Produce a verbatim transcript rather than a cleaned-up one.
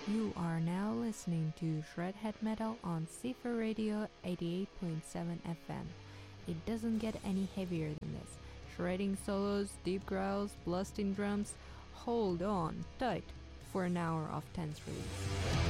You are now listening to Shredhead Metal on Cipher Radio eighty-eight point seven F M. It doesn't get any heavier than this. Shredding solos, deep growls, blasting drums. Hold on tight for an hour of tense release.